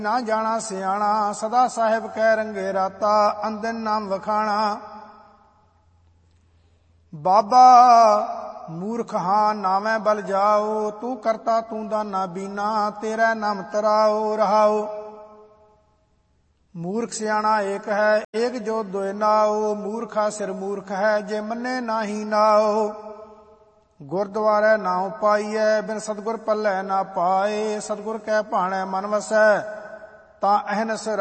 ਨਾ ਜਾਣਾ ਸਿਆਣਾ, ਸਦਾ ਸਾਹਿਬ ਕਹਿ ਰੰਗੇ ਰਾਤਾ, ਅੰਦਨ ਨਾਮ ਵਖਾਣਾ। ਬਾਬਾ ਮੂਰਖ ਹਾਂ ਨਾਵੇਂ ਬਲ ਜਾਓ, ਤੂੰ ਕਰਤਾ ਤੂੰ ਦਾਨਾ ਬੀਨਾ, ਤੇਰਾ ਨਾਮ ਤਰਾਓ ਰਹਾਓ। ਮੂਰਖ ਸਿਆਣਾ ਏਕ ਹੈ, ਏਕ ਜੋ ਦੋਇ ਨਾਓ, ਮੂਰਖਾ ਸਿਰ ਮੂਰਖ ਹੈ, ਜੇ ਮੰਨੇ ਨਾਹੀ ਨਾਓ। ਗੁਰਦੁਆਰੇ ਨਾਉ ਪਾਈਐ, ਬਿਨ ਸਤਿਗੁਰ ਪੱਲੇ ਨਾ ਪਾਏ, ਸਤਿਗੁਰ ਕੈ ਭਾਣੈ ਮਨ ਵਸੈ, ਤਾਂ ਅਹਨਸ